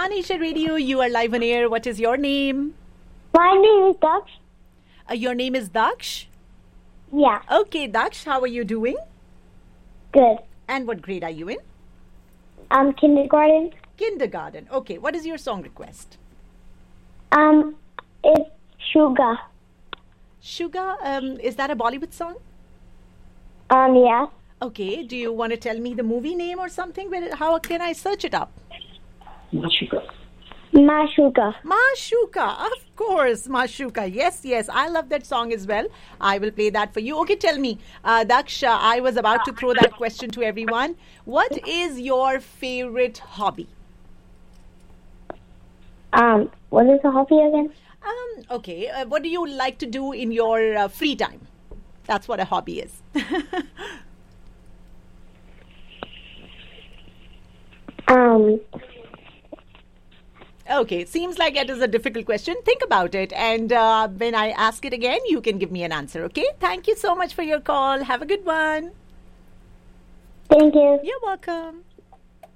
One Asia Radio. You are live on air. What is your name? My name is Daksh. Your name is Daksh? Yeah, Okay, Daksh, how are you doing? good. And what grade are you in? Kindergarten. Kindergarten. Okay, what is your song request? It's Sugar. Sugar, is that a Bollywood song? Yeah. Okay, do you want to tell me the movie name or something? How can I search it up? Mashuga. Mashuka, of course, Mashuka. Yes, yes, I love that song as well. I will play that for you. Okay, tell me, Daksha, I was about to throw that question to everyone. What is your favorite hobby? What is the hobby again? Okay, what do you like to do in your free time? That's what a hobby is. Okay, seems like it is a difficult question. Think about it. And when I ask it again, you can give me an answer, okay? Thank you so much for your call. Have a good one. Thank you. You're welcome.